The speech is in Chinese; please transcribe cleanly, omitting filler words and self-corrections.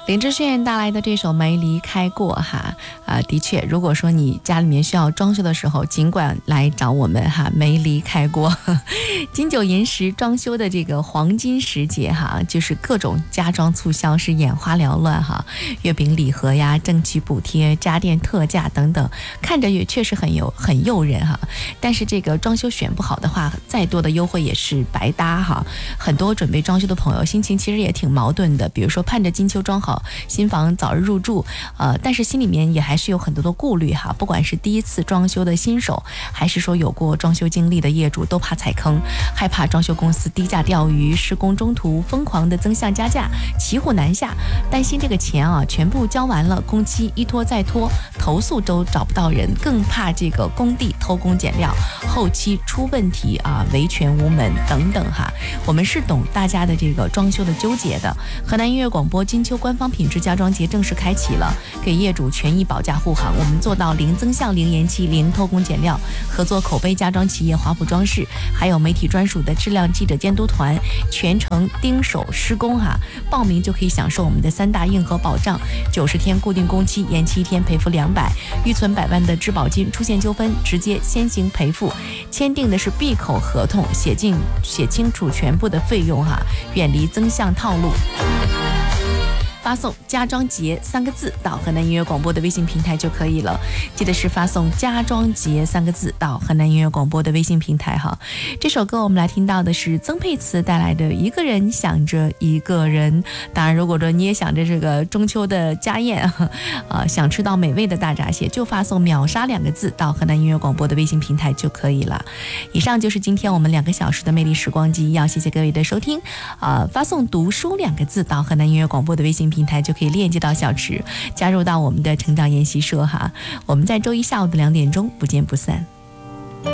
林志炫带来的这首没离开过哈，的确，如果说你家里面需要装修的时候，尽管来找我们哈，没离开过。金九银十装修的这个黄金时节哈，就是各种家装促销是眼花缭乱哈，月饼礼盒呀、争取补贴、家电特价等等，看着也确实很诱人哈。但是这个装修选不好的话，再多的优惠也是白搭哈。很多准备装修的朋友心情其实也挺矛盾的，比如说盼着金秋装好，新房早日入住，但是心里面也还是有很多的顾虑哈。不管是第一次装修的新手，还是说有过装修经历的业主，都怕踩坑，害怕装修公司低价钓鱼，施工中途疯狂的增项加价，骑虎难下，担心这个钱全部交完了，工期一拖再拖，投诉都找不到人，更怕这个工地偷工减料，后期出问题维权无门等等哈。我们是懂大家的这个装修的纠结的。河南音乐广播金秋官方品质家装节正式开启了，给业主权益保驾护航，我们做到零增项、零延期、零偷工减料，合作口碑家装企业华普装饰，还有媒体专属的质量记者监督团，全程盯手施工哈。报名就可以享受我们的3大硬核保障：90天固定工期，延期1天赔付200，预存100万的质保金，出现纠纷直接先行赔付。签订的是闭口合同，写清楚全部的费用哈，远离增项套路。发送家装节3个字到河南音乐广播的微信平台就可以了，记得是发送家装节3个字到河南音乐广播的微信平台哈。这首歌我们来听到的是曾沛慈带来的一个人想着一个人。当然如果说你也想着这个中秋的家宴想吃到美味的大闸蟹，就发送秒杀2个字到河南音乐广播的微信平台就可以了。以上就是今天我们2个小时的魅力时光机，要谢谢各位的收听发送读书2个字到河南音乐广播的微信平台就可以链接到小池，加入到我们的成长研习社哈。我们在周一下午的2点钟不见不散。